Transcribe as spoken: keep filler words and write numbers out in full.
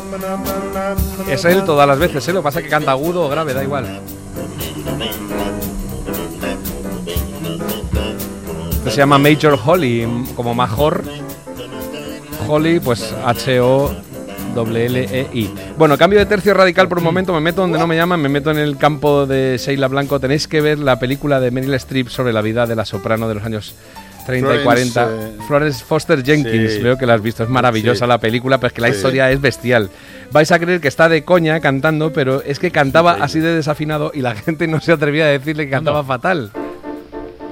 Es él todas las veces, ¿eh? Lo que pasa es que canta agudo o grave, da igual. Este se llama Major Holly, como Major Holly, pues H O L L E I. Bueno, cambio de tercio radical por un momento, me meto donde no me llaman, me meto en el campo de Sheila Blanco. Tenéis que ver la película de Meryl Streep sobre la vida de la soprano de los años treinta y cuarenta. Eh, Florence Foster Jenkins, sí. Veo que la has visto, es maravillosa sí. La película, pero es que la sí. Historia es bestial. Vais a creer que está de coña cantando, pero es que cantaba sí. Así de desafinado y la gente no se atrevía a decirle que cantaba no. Fatal.